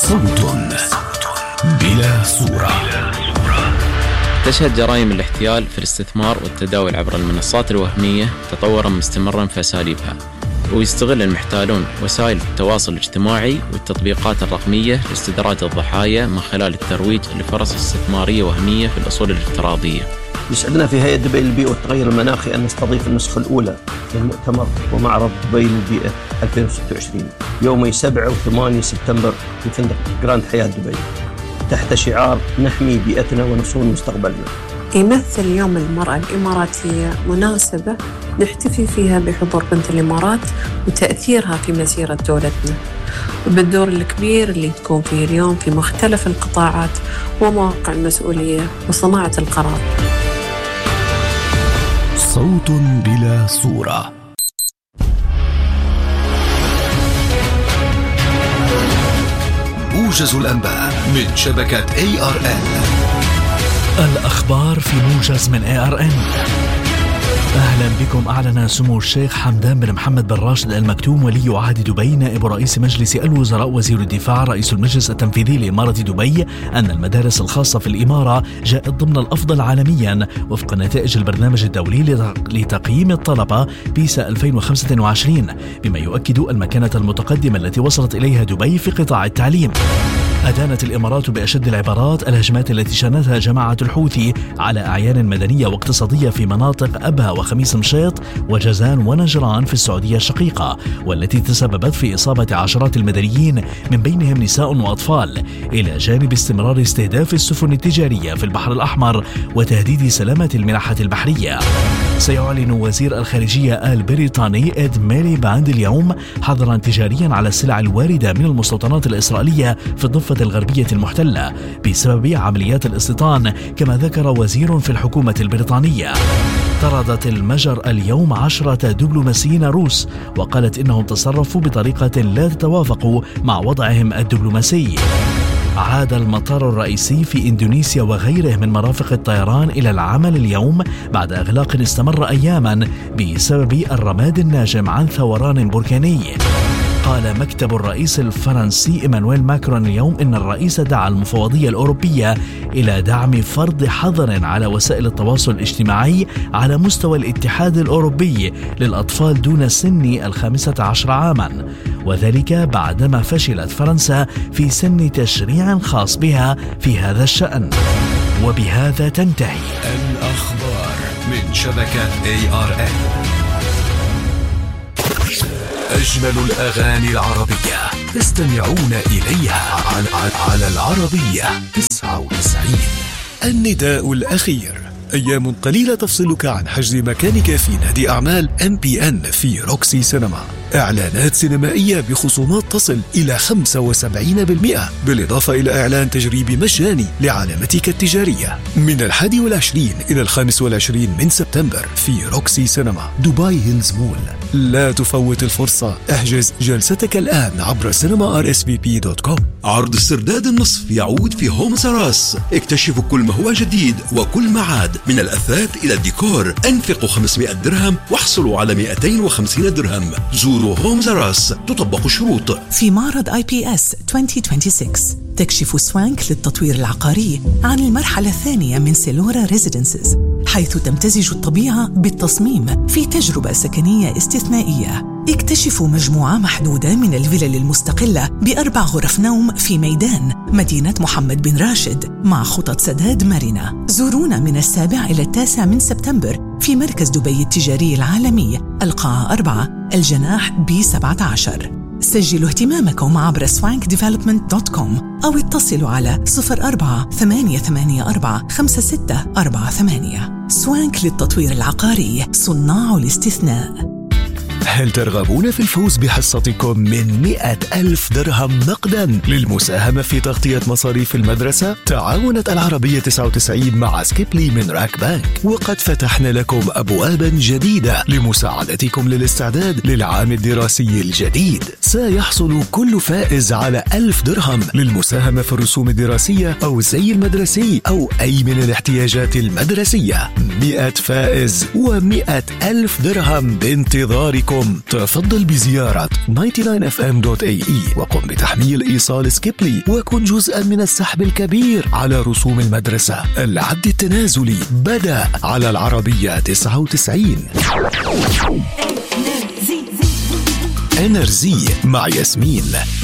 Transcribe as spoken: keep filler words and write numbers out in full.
صوت بلا صورة. تشهد جرائم الاحتيال في الاستثمار والتداول عبر المنصات الوهمية تطورا مستمرا في أساليبها، ويستغل المحتالون وسائل التواصل الاجتماعي والتطبيقات الرقمية لاستدراج الضحايا من خلال الترويج لفرص استثمارية وهمية في الأصول الافتراضية. يسعدنا في هيئة دبي للبيئة والتغير المناخي أن نستضيف النسخة الأولى للمؤتمر ومعرض دبي للبيئة ألفين وستة وعشرين يومي سبعة وثمانية سبتمبر في فندق جراند حياة دبي تحت شعار نحمي بيئتنا ونصون مستقبلنا. يمثل يوم المرأة الإماراتية مناسبة نحتفي فيها بحضور بنت الإمارات وتأثيرها في مسيرة دولتنا، وبالدور الكبير اللي تكون فيه اليوم في مختلف القطاعات ومواقع المسؤولية وصناعة القرار. صوت بلا صورة. موجز الأنباء من شبكة إيه آر إن. الأخبار في موجز من إيه آر إن. أهلا بكم. أعلن سمو الشيخ حمدان بن محمد بن راشد آل مكتوم ولي عهد دبي نائب رئيس مجلس الوزراء وزير الدفاع رئيس المجلس التنفيذي لإمارة دبي أن المدارس الخاصة في الإمارة جاءت ضمن الأفضل عالميا وفق نتائج البرنامج الدولي لتقييم الطلبة بيسا ألفين وخمسة وعشرين، بما يؤكد المكانة المتقدمة التي وصلت إليها دبي في قطاع التعليم. أدانت الإمارات بأشد العبارات الهجمات التي شنتها جماعة الحوثي على أعيان مدنية واقتصادية في مناطق أبها وخميس مشيط وجازان ونجران في السعودية الشقيقة، والتي تسببت في إصابة عشرات المدنيين من بينهم نساء وأطفال، إلى جانب استمرار استهداف السفن التجارية في البحر الأحمر وتهديد سلامة الملاحة البحرية. سيعلن وزير الخارجية البريطاني إد ميليباند اليوم حظرا تجاريا على السلع الواردة من المستوطنات الإسرائيلية في الضفة الغربية المحتلة بسبب عمليات الاستيطان، كما ذكر وزير في الحكومة البريطانية. طردت المجر اليوم عشرة دبلوماسيين روس وقالت إنهم تصرفوا بطريقة لا تتوافق مع وضعهم الدبلوماسي. عاد المطار الرئيسي في إندونيسيا وغيره من مرافق الطيران إلى العمل اليوم بعد إغلاق استمر أياما بسبب الرماد الناجم عن ثوران بركاني. قال مكتب الرئيس الفرنسي إيمانويل ماكرون اليوم إن الرئيس دعا المفوضية الأوروبية إلى دعم فرض حظر على وسائل التواصل الاجتماعي على مستوى الاتحاد الأوروبي للأطفال دون سن الخامسة عشر عاما، وذلك بعدما فشلت فرنسا في سن تشريع خاص بها في هذا الشأن. وبهذا تنتهي الأخبار من شبكة إيه آر إن. أجمل الأغاني العربية تستمعون إليها على, على العربية تسعة وتسعين. النداء الأخير. أيام قليلة تفصلك عن حجز مكانك في نادي أعمال إم بي إن في روكسي سينما. إعلانات سينمائية بخصومات تصل إلى خمسة وسبعين بالمئة، بالإضافة إلى إعلان تجريبي مجاني لعلامتك التجارية من الحادي والعشرين إلى الخامس والعشرين من سبتمبر في روكسي سينما دبي هيلز مول. لا تفوت الفرصة، احجز جلستك الآن عبر سينما آر إس في بي دوت كوم. عرض استرداد النصف يعود في هوم سراس. اكتشفوا كل ما هو جديد وكل ما عاد، من الأثاث إلى الديكور. أنفقوا خمسمائة درهم واحصلوا على مئتين وخمسين درهم. زوروا هوم سراس، تطبق الشروط. في معرض آي بي إس ألفين وستة وعشرين تكشف سوانك للتطوير العقاري عن المرحلة الثانية من سيلورا ريزيدنسز، حيث تمتزج الطبيعة بالتصميم في تجربة سكنية استثنائية. اكتشفوا مجموعة محدودة من الفلل المستقلة بأربع غرف نوم في ميدان مدينة محمد بن راشد مع خطط سداد مرنة. زورونا من السابع إلى التاسع من سبتمبر في مركز دبي التجاري العالمي، القاعة أربعة، الجناح بي سبعة عشر. سجلوا اهتمامكم عبر سوانك ديفلوبمنت دوت كوم أو اتصلوا على صفر أربعة ثمانية ثمانية أربعة خمسة ستة أربعة ثمانية. سوانك للتطوير العقاري، صناع الاستثناء. هل ترغبون في الفوز بحصتكم من مئة ألف درهم نقدا للمساهمة في تغطية مصاريف المدرسة؟ تعاونت العربية تسعة وتسعين مع سكيبلي من راك بانك، وقد فتحنا لكم أبوابا جديدة لمساعدتكم للاستعداد للعام الدراسي الجديد. سيحصل كل فائز على ألف درهم للمساهمة في الرسوم الدراسية أو الزي المدرسي أو أي من الاحتياجات المدرسية. مئة فائز ومئة ألف درهم بانتظاركم لكم. تفضل بزيارة تسعة وتسعين اف ام دوت اي اي وقم بتحميل إيصال سكيبلي وكن جزءا من السحب الكبير على رسوم المدرسة. العد التنازلي بدأ على العربية تسعة وتسعين. انرزي مع ياسمين.